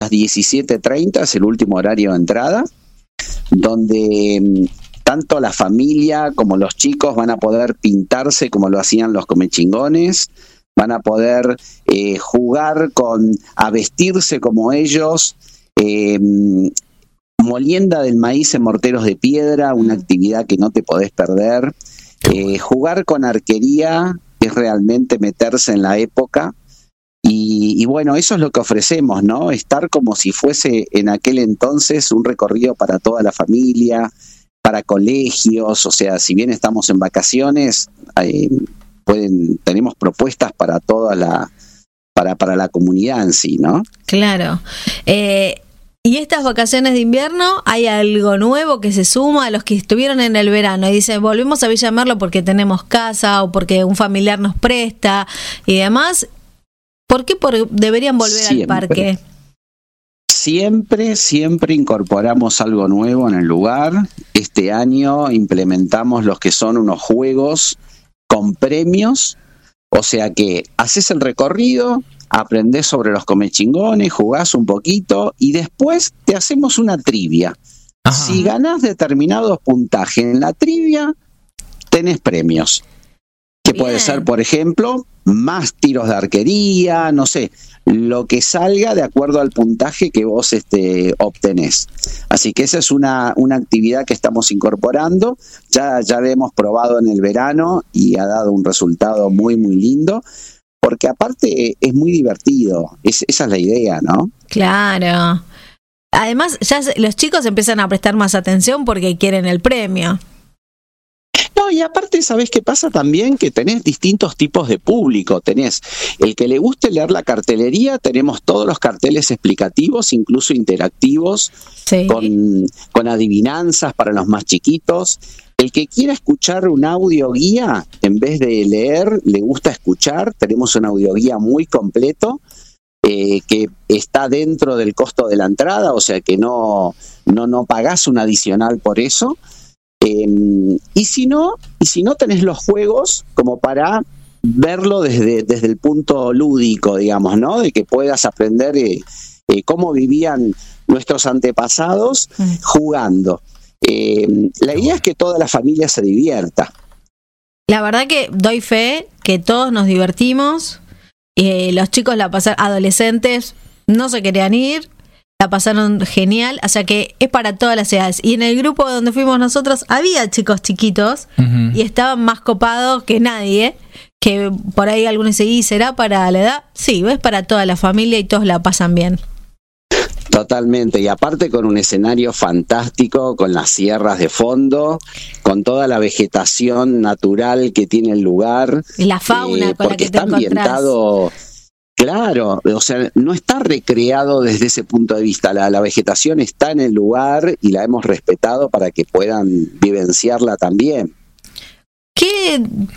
17:30 es el último horario de entrada, donde tanto la familia como los chicos van a poder pintarse como lo hacían los comechingones, van a poder jugar a vestirse como ellos, molienda del maíz en morteros de piedra, una actividad que no te podés perder, jugar con arquería, que es realmente meterse en la época. Y bueno, eso es lo que ofrecemos, ¿no? Estar como si fuese en aquel entonces un recorrido para toda la familia, para colegios, o sea, si bien estamos en vacaciones, tenemos propuestas para para la comunidad en sí, ¿no? Claro. ¿Y estas vacaciones de invierno hay algo nuevo que se suma a los que estuvieron en el verano y dicen volvemos a Villa Merlo porque tenemos casa o porque un familiar nos presta y demás? ¿Por qué deberían volver al parque? Siempre incorporamos algo nuevo en el lugar. Este año implementamos los que son unos juegos con premios, o sea que haces el recorrido, aprendés sobre los comechingones, jugás un poquito y después te hacemos una trivia. Ajá. Si ganás determinados puntajes en la trivia, tenés premios. Que puede ser, por ejemplo, más tiros de arquería, no sé, lo que salga de acuerdo al puntaje que vos obtenés. Así que esa es una actividad que estamos incorporando. Ya la hemos probado en el verano y ha dado un resultado muy, muy lindo, porque aparte es muy divertido. Esa es la idea, ¿no? Claro. Además, ya los chicos empiezan a prestar más atención porque quieren el premio. No, y aparte, ¿sabés qué pasa también? Que tenés distintos tipos de público. Tenés el que le guste leer la cartelería, tenemos todos los carteles explicativos, incluso interactivos, sí, con adivinanzas para los más chiquitos. El que quiera escuchar un audio guía, en vez de leer, le gusta escuchar. Tenemos un audio guía muy completo, que está dentro del costo de la entrada, o sea que no pagás un adicional por eso. Y si no tenés los juegos como para verlo desde el punto lúdico, digamos, ¿no? De que puedas aprender cómo vivían nuestros antepasados jugando. La idea es que toda la familia se divierta. La verdad que doy fe que todos nos divertimos. Los chicos adolescentes no se querían ir. La pasaron genial, o sea que es para todas las edades. Y en el grupo donde fuimos nosotros había chicos chiquitos y estaban más copados que nadie, que por ahí algunos dicen, ¿y será para la edad? Sí, es para toda la familia y todos la pasan bien. Totalmente, y aparte con un escenario fantástico, con las sierras de fondo, con toda la vegetación natural que tiene el lugar. Y la fauna con la que te está ambientado. Claro, o sea, no está recreado desde ese punto de vista. La vegetación está en el lugar y la hemos respetado para que puedan vivenciarla también. ¿Qué?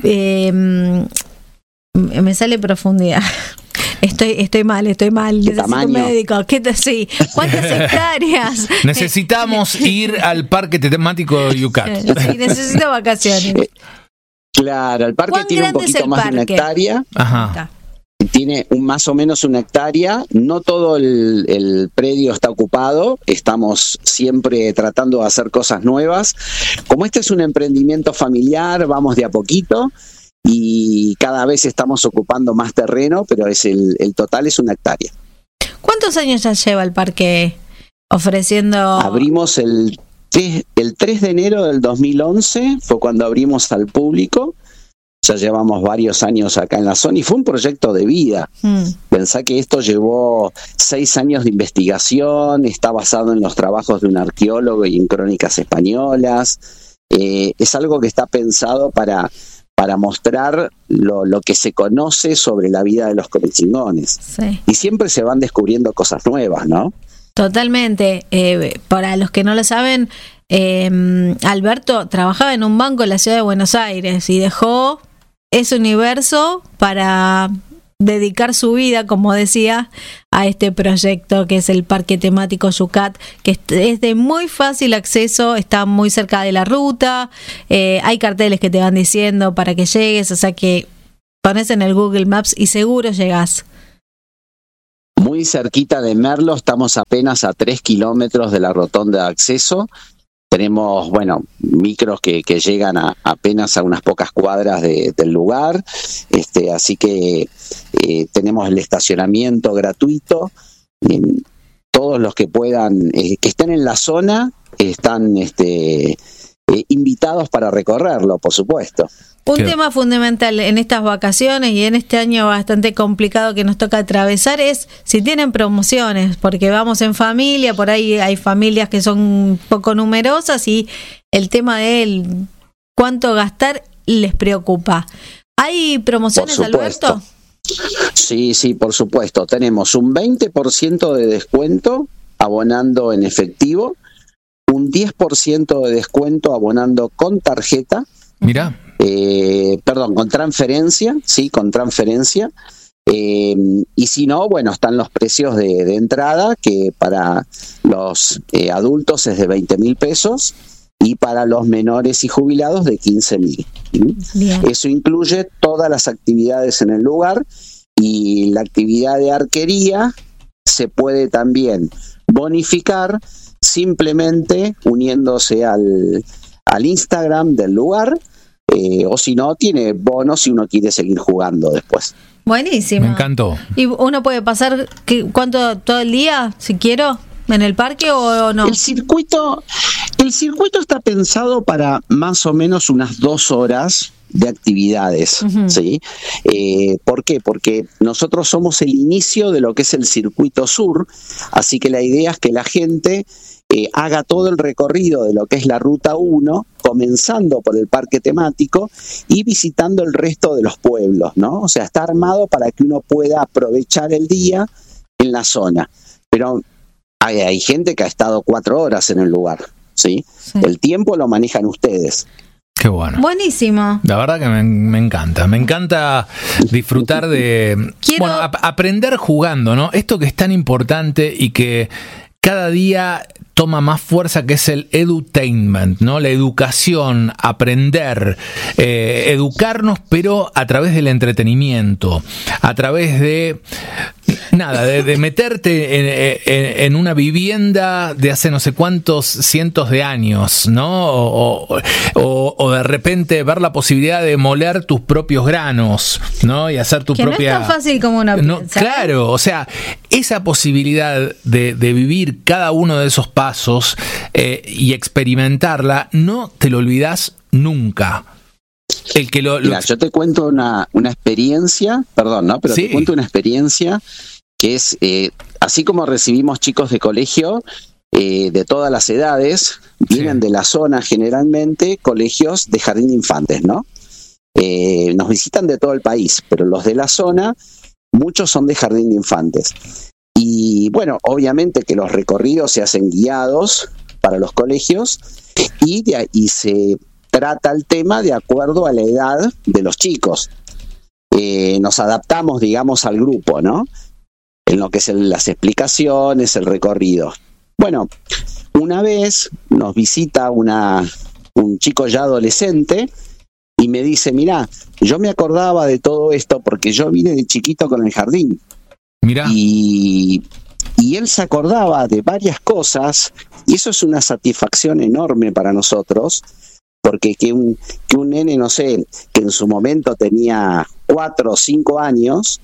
Me sale profundidad. Estoy mal. Necesito un médico. Sí. ¿Cuántas hectáreas? Necesitamos ir al parque temático Yucat. Sí, necesito vacaciones. Claro, el parque tiene un poquito más de una hectárea. Ajá. Tiene más o menos una hectárea, no todo el predio está ocupado, estamos siempre tratando de hacer cosas nuevas. Como este es un emprendimiento familiar, vamos de a poquito y cada vez estamos ocupando más terreno, pero el total es una hectárea. ¿Cuántos años ya lleva el parque ofreciendo? Abrimos el 3 de enero del 2011, fue cuando abrimos al público. Ya llevamos varios años acá en la zona y fue un proyecto de vida. Pensá que esto llevó 6 años de investigación, está basado en los trabajos de un arqueólogo y en crónicas españolas. Es algo que está pensado para mostrar lo que se conoce sobre la vida de los comechingones. Sí. Y siempre se van descubriendo cosas nuevas, ¿no? Totalmente. Para los que no lo saben, Alberto trabajaba en un banco en la ciudad de Buenos Aires y dejó ese universo para dedicar su vida, como decía, a este proyecto que es el Parque Temático Yucat, que es de muy fácil acceso, está muy cerca de la ruta, hay carteles que te van diciendo para que llegues, o sea que pones en el Google Maps y seguro llegás. Muy cerquita de Merlo, estamos apenas a 3 kilómetros de la rotonda de acceso. Tenemos, micros que llegan apenas a unas pocas cuadras del lugar, así que tenemos el estacionamiento gratuito. Todos los que puedan, que estén en la zona, están invitados para recorrerlo, por supuesto. Un tema fundamental en estas vacaciones y en este año bastante complicado que nos toca atravesar es si tienen promociones, porque vamos en familia, por ahí hay familias que son poco numerosas y el tema de cuánto gastar les preocupa. ¿Hay promociones, Alberto? Sí, por supuesto. Tenemos un 20% de descuento abonando en efectivo, un 10% de descuento abonando con tarjeta. Mirá. Con transferencia, sí, con transferencia. Y si no, están los precios de entrada, que para los adultos es de 20.000 pesos y para los menores y jubilados de 15.000. Eso incluye todas las actividades en el lugar, y la actividad de arquería se puede también bonificar simplemente uniéndose al Instagram del lugar. O si no, tiene bonos si uno quiere seguir jugando después. Buenísimo. Me encantó. ¿Y uno puede pasar cuánto todo el día, si quiero, en el parque o no? El circuito está pensado para más o menos unas 2 horas de actividades, uh-huh. ¿Sí? ¿Por qué? Porque nosotros somos el inicio de lo que es el circuito sur, así que la idea es que la gente haga todo el recorrido de lo que es la Ruta 1, comenzando por el parque temático y visitando el resto de los pueblos, ¿no? O sea, está armado para que uno pueda aprovechar el día en la zona. Pero hay gente que ha estado 4 horas en el lugar, ¿sí? Sí. El tiempo lo manejan ustedes. Qué bueno. Buenísimo. La verdad que me encanta. Me encanta disfrutar de... aprender jugando, ¿no? Esto que es tan importante y que cada día toma más fuerza, que es el edutainment, ¿no? La educación, aprender, educarnos, pero a través del entretenimiento, a través de de meterte en una vivienda de hace no sé cuántos cientos de años, ¿no? O de repente ver la posibilidad de moler tus propios granos, ¿no? Y hacer tu propia... Que no es tan fácil como uno piensa. Claro, o sea, esa posibilidad de vivir cada uno de esos pasos y experimentarla, no te lo olvidás nunca. Mira, yo te cuento una experiencia, perdón, ¿no? Pero sí. Te cuento una experiencia que es, así como recibimos chicos de colegio de todas las edades, vienen de la zona generalmente colegios de jardín de infantes, ¿no? Nos visitan de todo el país, pero los de la zona, muchos son de jardín de infantes. Y obviamente que los recorridos se hacen guiados para los colegios y se trata el tema de acuerdo a la edad de los chicos. Nos adaptamos, digamos, al grupo, ¿no? En lo que es las explicaciones, el recorrido. Una vez nos visita un chico ya adolescente y me dice, mirá, yo me acordaba de todo esto porque yo vine de chiquito con el jardín. Mirá. Y él se acordaba de varias cosas, y eso es una satisfacción enorme para nosotros, porque que un nene, no sé, que en su momento tenía 4 o 5 años,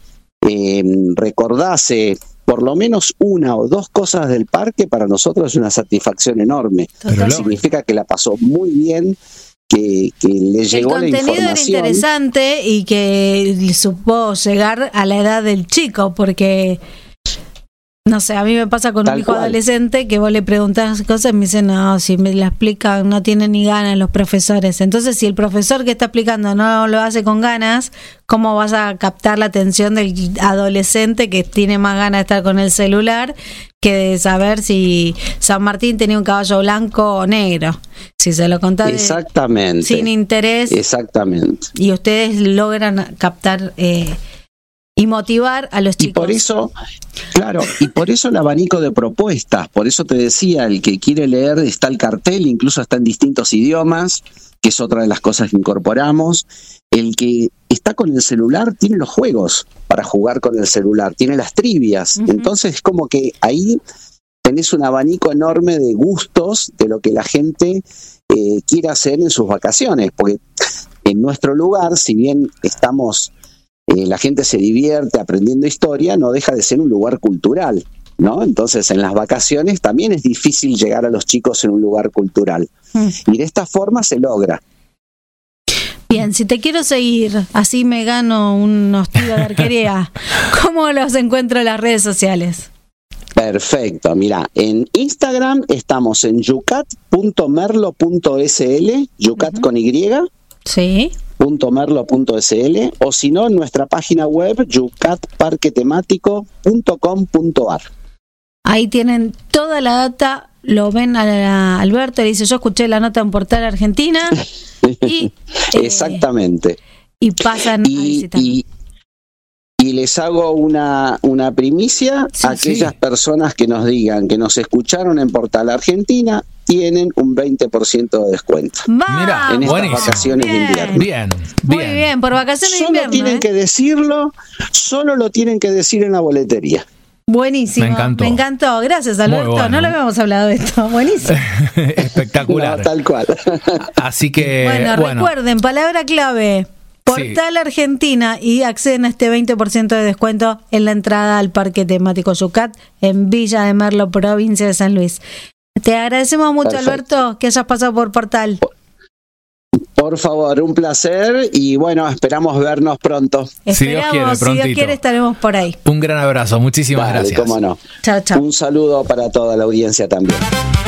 recordase por lo menos 1 o 2 cosas del parque, para nosotros es una satisfacción enorme. Significa que la pasó muy bien, que le llegó la información. El contenido era interesante y que supo llegar a la edad del chico, porque... No sé, a mí me pasa con un hijo adolescente que vos le preguntás cosas y me dicen, no, si me la explican, no tienen ni ganas los profesores. Entonces, si el profesor que está explicando no lo hace con ganas, ¿cómo vas a captar la atención del adolescente que tiene más ganas de estar con el celular que de saber si San Martín tenía un caballo blanco o negro? Si se lo contás exactamente, sin interés. Exactamente. Y ustedes logran captar... Y motivar a los chicos. Y por eso, claro, el abanico de propuestas. Por eso te decía, el que quiere leer, está el cartel, incluso está en distintos idiomas, que es otra de las cosas que incorporamos. El que está con el celular tiene los juegos para jugar con el celular, tiene las trivias. Uh-huh. Entonces es como que ahí tenés un abanico enorme de gustos de lo que la gente quiere hacer en sus vacaciones. Porque en nuestro lugar, si bien estamos... la gente se divierte aprendiendo historia, no deja de ser un lugar cultural, ¿no? Entonces, en las vacaciones también es difícil llegar a los chicos en un lugar cultural. Y de esta forma se logra. Bien, si te quiero seguir, así me gano unos tiros de arquería, ¿cómo los encuentro en las redes sociales? Perfecto, mira, en Instagram estamos en yucat.merlo.sl, yucat con Y. Sí. .merlo.sl, o si no en nuestra página web yucatparquetemático.com.ar. Ahí tienen toda la data, lo ven a Alberto, le dice, yo escuché la nota en Portal Argentina y exactamente. Y pasan a visitar. Y les hago una primicia, sí, a aquellas personas que nos digan que nos escucharon en Portal Argentina, tienen un 20% de descuento. Mira, en estas buenísimo. Vacaciones de invierno. Bien. Muy bien, por vacaciones de invierno. Tienen que decirlo, solo lo tienen que decir en la boletería. Buenísimo, me encantó. Gracias, Alberto. Bueno. No lo habíamos hablado de esto. Buenísimo. Espectacular. No, tal cual. Así que, bueno, recuerden, palabra clave. Portal Argentina y acceden a este 20% de descuento en la entrada al Parque Temático Yucat en Villa de Merlo, provincia de San Luis. Te agradecemos mucho, perfecto, Alberto, que hayas pasado por Portal. Por favor, un placer y bueno, esperamos vernos pronto. Si Dios quiere, estaremos por ahí. Un gran abrazo, muchísimas gracias. Cómo no. Chao, chao. Un saludo para toda la audiencia también.